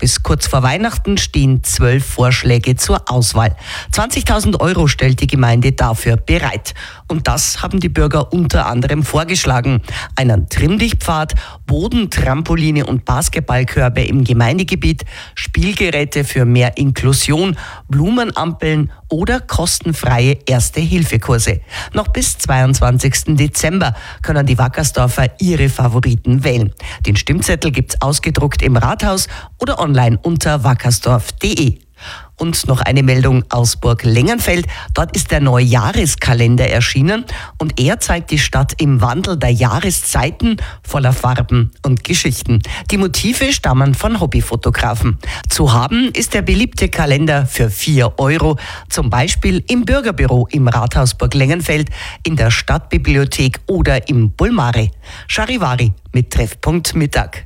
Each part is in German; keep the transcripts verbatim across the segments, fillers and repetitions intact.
bis kurz vor Weihnachten stehen zwölf Vorschläge zur Auswahl. zwanzigtausend Euro stellt die Gemeinde dafür bereit. Und das haben die Bürger unter anderem vorgeschlagen. Einen Trimmdichtpfad, Boden, Trampoline und Basketballkörbe im Gemeindegebiet, Spielgeräte für mehr Inklusion, Blumenampeln oder kostenfreie Erste-Hilfe-Kurse. Noch bis zweiundzwanzigsten Dezember können die Wackersdorfer ihre Favoriten wählen. Den Stimmzettel gibt's ausgedruckt im Rathaus oder online unter wackersdorf punkt de. Und noch eine Meldung aus Burg Lengenfeld. Dort ist der neue Jahreskalender erschienen und er zeigt die Stadt im Wandel der Jahreszeiten voller Farben und Geschichten. Die Motive stammen von Hobbyfotografen. Zu haben ist der beliebte Kalender für vier Euro, zum Beispiel im Bürgerbüro im Rathaus Burg Lengenfeld, in der Stadtbibliothek oder im Bulmare. Charivari mit Treffpunkt Mittag.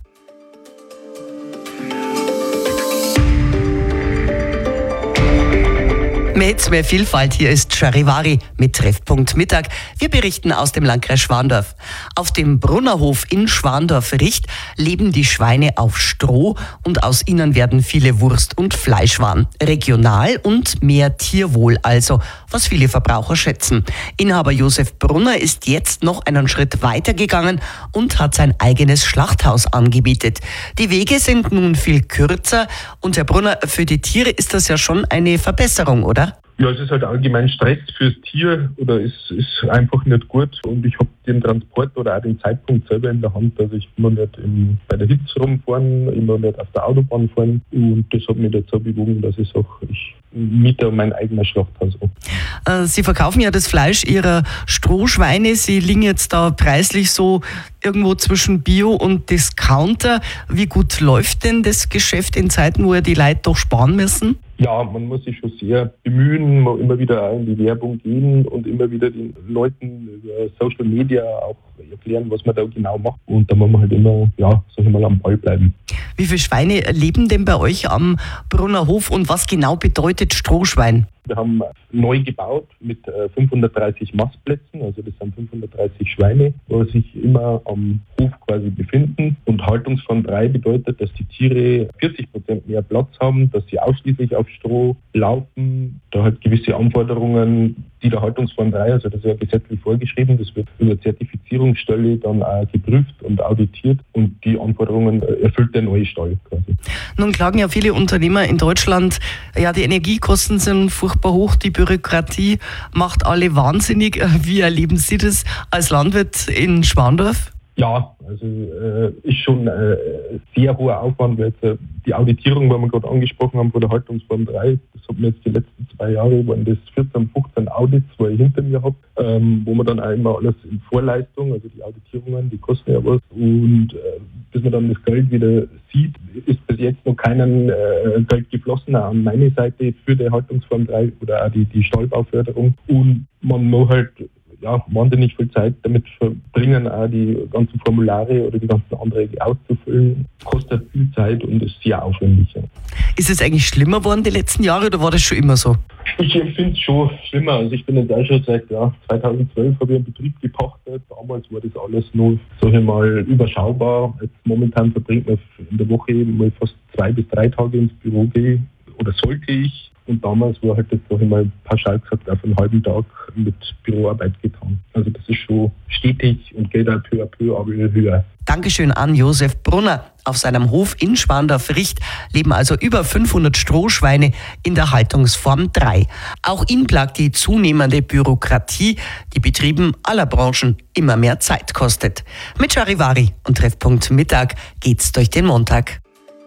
Mehr Hits, mehr Vielfalt. Hier ist Charivari mit Treffpunkt Mittag. Wir berichten aus dem Landkreis Schwandorf. Auf dem Brunnerhof in Schwandorf-Richt leben die Schweine auf Stroh und aus ihnen werden viele Wurst- und Fleischwaren. Regional und mehr Tierwohl also, was viele Verbraucher schätzen. Inhaber Josef Brunner ist jetzt noch einen Schritt weiter gegangen und hat sein eigenes Schlachthaus angemietet. Die Wege sind nun viel kürzer und Herr Brunner, für die Tiere ist das ja schon eine Verbesserung, oder? Ja, es ist halt allgemein Stress fürs Tier oder ist ist einfach nicht gut und ich habe den Transport oder auch den Zeitpunkt selber in der Hand, also ich will nicht im, bei der Hitze rumfahren, immer nicht auf der Autobahn fahren und das hat mich dazu bewogen, dass ich sage, ich miete mein eigenes Schlachthaus an. Sie verkaufen ja das Fleisch Ihrer Strohschweine, Sie liegen jetzt da preislich so irgendwo zwischen Bio und Discounter. Wie gut läuft denn das Geschäft in Zeiten, wo ja die Leute doch sparen müssen? Ja, man muss sich schon sehr bemühen, mal immer wieder auch in die Werbung gehen und immer wieder den Leuten über Social Media auch erklären, was man da genau macht. Und da muss man halt immer, ja, sag ich mal, am Ball bleiben. Wie viele Schweine leben denn bei euch am Brunnerhof und was genau bedeutet Strohschwein? Wir haben neu gebaut mit fünfhundertdreißig Mastplätzen, also das sind fünfhundertdreißig Schweine, die sich immer am Hof quasi befinden. Und Haltungsform drei bedeutet, dass die Tiere vierzig Prozent mehr Platz haben, dass sie ausschließlich auf Stroh laufen. Da hat gewisse Anforderungen, die der Haltungsform drei, also das ist ja gesetzlich vorgeschrieben, das wird über Zertifizierungsstelle dann auch geprüft und auditiert und die Anforderungen erfüllt der neue Stall quasi. Nun klagen ja viele Unternehmer in Deutschland, ja, die Energiekosten sind furchtbar hoch, die Bürokratie macht alle wahnsinnig. Wie erleben Sie das als Landwirt in Schwandorf? Ja, also äh, ist schon äh, sehr hoher Aufwand, weil jetzt, äh, die Auditierung, die wir gerade angesprochen haben, von der Haltungsform drei, das hat mir jetzt die letzten zwei Jahre, waren das vierzehn, fünfzehn Audits, wo ich hinter mir habe, ähm, wo man dann auch immer alles in Vorleistung, also die Auditierungen, die kosten ja was und äh, bis man dann das Geld wieder sieht, ist bis jetzt noch kein äh, Geld geflossen, auch an meine Seite für die Haltungsform drei oder auch die, die Stallbauförderung und man muss halt ja, wahnsinnig viel Zeit damit verbringen, auch die ganzen Formulare oder die ganzen Anträge auszufüllen. Kostet viel Zeit und ist sehr aufwendig. Ja. Ist es eigentlich schlimmer geworden die letzten Jahre oder war das schon immer so? Ich empfinde es schon schlimmer. Also ich bin jetzt auch schon seit ja, zweitausendzwölf habe ich einen Betrieb gepachtet. Damals war das alles nur, sag ich mal, überschaubar. Jetzt momentan verbringt man in der Woche mal fast zwei bis drei Tage ins Büro gehen oder sollte ich. Und damals war halt das, sag ich mal, pauschal gesagt, auf einen halben Tag mit Büroarbeit getan. Also das ist schon stetig und geht auch peu à peu aber höher. Dankeschön an Josef Brunner. Auf seinem Hof in Schwandorf-Richt leben also über fünfhundert Strohschweine in der Haltungsform drei. Auch ihn plagt die zunehmende Bürokratie, die Betrieben aller Branchen immer mehr Zeit kostet. Mit Charivari und Treffpunkt Mittag geht's durch den Montag.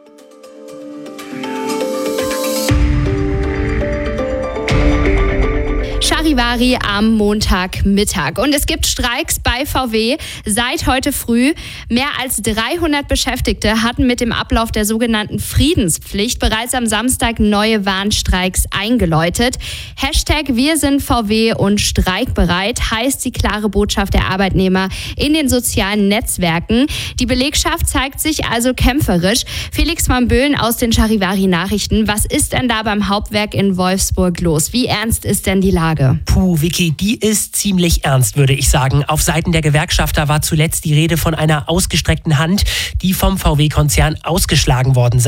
Charivari am Montagmittag. Und es gibt Streiks bei V W seit heute früh. Mehr als dreihundert Beschäftigte hatten mit dem Ablauf der sogenannten Friedenspflicht bereits am Samstag neue Warnstreiks eingeläutet. Hashtag Wir sind V W und streikbereit heißt die klare Botschaft der Arbeitnehmer in den sozialen Netzwerken. Die Belegschaft zeigt sich also kämpferisch. Felix van Böhlen aus den Charivari-Nachrichten. Was ist denn da beim Hauptwerk in Wolfsburg los? Wie ernst ist denn die Lage? Puh, Vicky, die ist ziemlich ernst, würde ich sagen. Auf Seiten der Gewerkschafter war zuletzt die Rede von einer ausgestreckten Hand, die vom V W-Konzern ausgeschlagen worden sei.